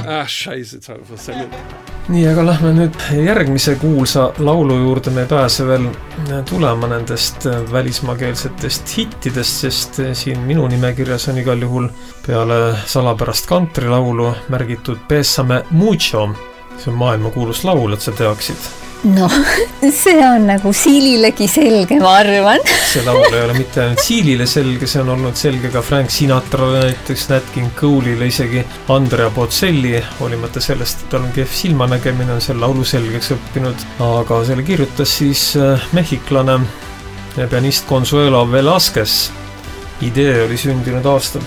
Scheisse, nii, aga lähme nüüd järgmise kuulsa laulu juurde, me ei pääse veel tulema nendest välismaakeelsetest hittidest, sest siin minu nimekirjas on igal juhul peale salapärast kantrilaulu märgitud Bésame mucho. See on maailmakuulus laul, et sa teaksid. No, see on nagu Siililegi selge, ma arvan. See laul ei ole mitte ainult Siilile selge, see on olnud selge ka Frank Sinatrale, näiteks Nat King Cole'ile, isegi Andrea Bocelli, hoolimata sellest, et tal on kehv silmanägemine, on selle laulu selgeks õppinud. Aga selle kirjutas siis mehhiklane pianist Consuelo Velázquez. Idee oli sündinud aastal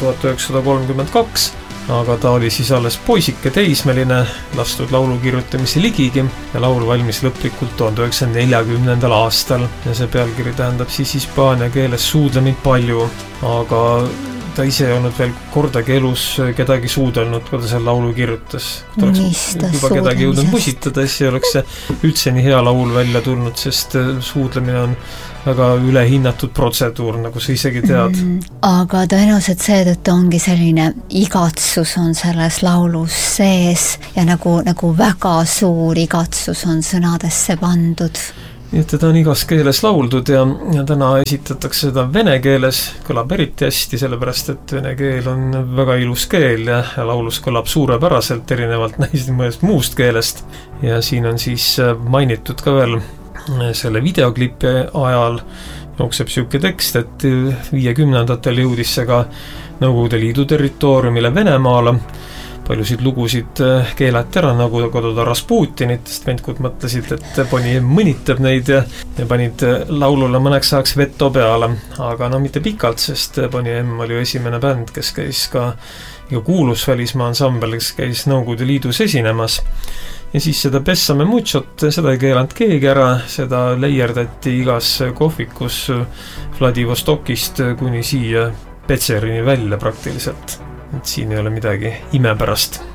1932, aga ta oli siis alles poisike teismeline, lastud laulu kirjutamise ligigi ja laul valmis lõplikult 1940. aastal. Ja see pealkiri tähendab siis hispaania keeles suudlemid palju, aga ta ise ei olnud veel kordagi elus kedagi suudelnud, kui ta selle laulu kirjutas. Kui ta oleks juba kedagi jõudnud musitada, siis ei oleks see üldse nii hea laul välja tulnud, sest suudlemine on väga ülehinnatud protseduur, nagu sa isegi tead. Aga tõenäoliselt seetõttu ongi selline igatsus on selles laulus sees ja nagu väga suur igatsus on sõnadesse pandud. Nii et teda on igas keeles lauldud ja täna esitatakse seda vene keeles, kõlab eriti hästi, sellepärast et vene keel on väga ilus keel ja laulus kõlab suurepäraselt erinevalt mõnest muust keelest. Ja siin on siis mainitud ka veel selle videoklipi ajal jookseb siuke tekst, et 50-ndatel jõudis see ka Nõukogude Liidu territooriumile Venemaale. Paljusid lugusid keelati ära, nagu koduda Rasputinit, sest vendkud mõtlesid, et Bonnie M mõnitab neid ja panid laulule mõneks ajaks veto peale. Aga no mitte pikalt, sest Bonnie M oli ju esimene bänd, kes käis ka kuulus välismaa ansambel, kes käis Nõukogude Liidus esinemas. Ja siis seda Bésame muchot, seda ei keelanud keegi ära, seda leierdati igas kohvikus Vladivostokist kuni siia Petserini välja praktiliselt. Et siin ei ole midagi imepärast.